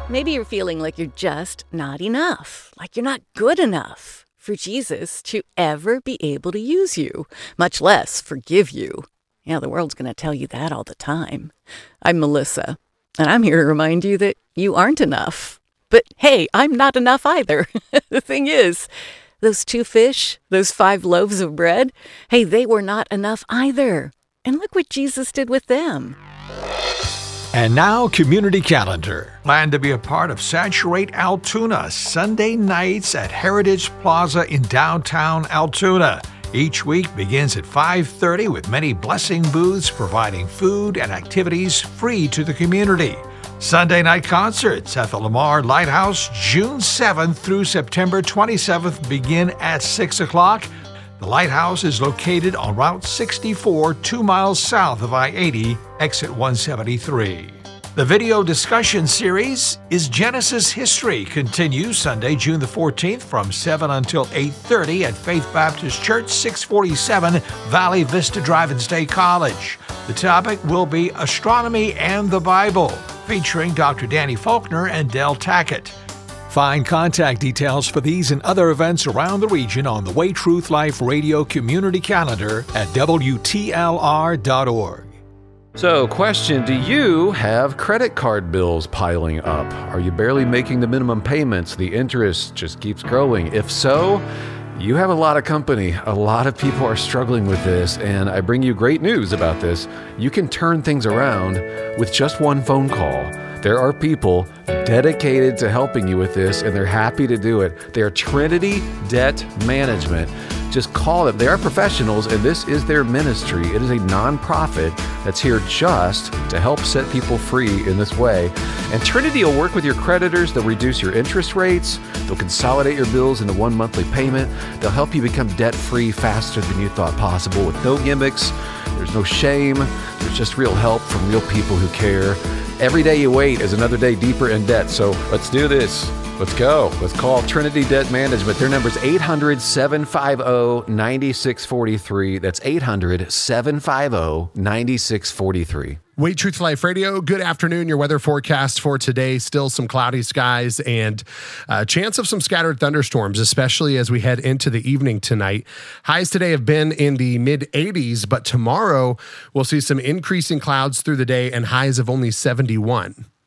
Maybe you're feeling like you're just not enough, like you're not good enough for Jesus to ever be able to use you, much less forgive you. Yeah, the world's going to tell you that all the time. I'm Melissa, and I'm here to remind you that you aren't enough. But hey, I'm not enough either. The thing is, those 2 fish, those 5 loaves of bread, hey, they were not enough either. And look what Jesus did with them. And now, Community Calendar. Plan to be a part of Saturate Altoona Sunday nights at Heritage Plaza in downtown Altoona. Each week begins at 5:30 with many blessing booths providing food and activities free to the community. Sunday night concerts at the Lamar Lighthouse June 7th through September 27th begin at 6 o'clock. The Lighthouse is located on Route 64, 2 miles south of I-80, exit 173. The video discussion series is Genesis History continues Sunday, June the 14th from 7 until 8:30 at Faith Baptist Church, 647 Valley Vista Drive in State College. The topic will be Astronomy and the Bible, featuring Dr. Danny Faulkner and Del Tackett. Find contact details for these and other events around the region on the Way Truth Life Radio Community Calendar at WTLR.org. So, question, do you have credit card bills piling up? Are you barely making the minimum payments? The interest just keeps growing. If so, you have a lot of company. A lot of people are struggling with this, and I bring you great news about this. You can turn things around with just one phone call. There are people dedicated to helping you with this, and they're happy to do it. They are Trinity Debt Management. Just call them. They are professionals, and this is their ministry. It is a nonprofit that's here just to help set people free in this way. And Trinity will work with your creditors. They'll reduce your interest rates. They'll consolidate your bills into one monthly payment. They'll help you become debt-free faster than you thought possible with no gimmicks. There's no shame. There's just real help from real people who care. Every day you wait is another day deeper in debt. So let's do this. Let's go. Let's call Trinity Debt Management. Their number is 800-750-9643. That's 800-750-9643. Way Truth Life Radio, good afternoon. Your weather forecast for today, still some cloudy skies and a chance of some scattered thunderstorms, especially as we head into the evening tonight. Highs today have been in the mid-80s, but tomorrow we'll see some increasing clouds through the day and highs of only 71.